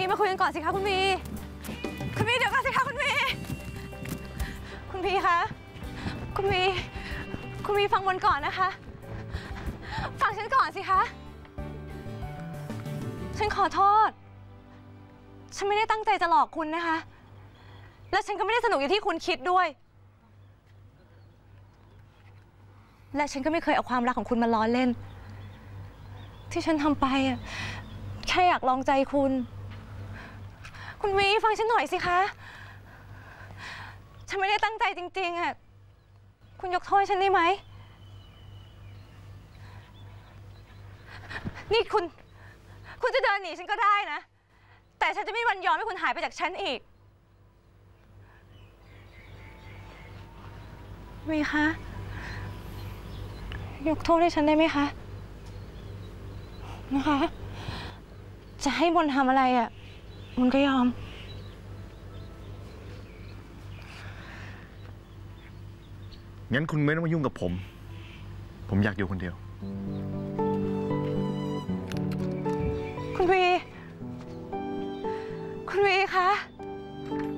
มาคุยกันก่อนสิคะคุณวีคุณวีเดี๋ยวก่อนสิคะคุณวีคุณวีคะคุณวีฟังบนก่อนนะคะฟังฉันก่อนสิคะฉันขอโทษฉันไม่ได้ตั้งใจจะหลอกคุณนะคะและฉันก็ไม่ได้สนุกอย่างที่คุณคิดด้วยและฉันก็ไม่เคยเอาความรักของคุณมาล้อเล่นที่ฉันทำไปอะแค่อยากลองใจคุณวีฟังฉันหน่อยสิคะฉันไม่ได้ตั้งใจจริงๆอะคุณยกโทษฉันได้ไหมนี่คุณจะเดินหนีฉันก็ได้นะแต่ฉันจะไม่มีวันยอมให้คุณหายไปจากฉันอีกวีคะยกโทษให้ฉันได้ไหมคะนะคะจะให้มนทำอะไรอ่ะมนก็ยอมงั้นคุณไม่ต้องมายุ่งกับผมอยากอยู่คนเดียวคุณวี